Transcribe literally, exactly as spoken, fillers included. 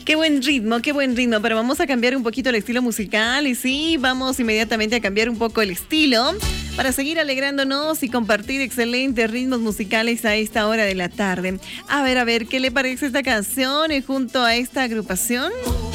Qué buen ritmo, qué buen ritmo, pero vamos a cambiar un poquito el estilo musical y sí, vamos inmediatamente a cambiar un poco el estilo para seguir alegrándonos y compartir excelentes ritmos musicales a esta hora de la tarde. A ver, a ver, ¿qué le parece esta canción y junto a esta agrupación?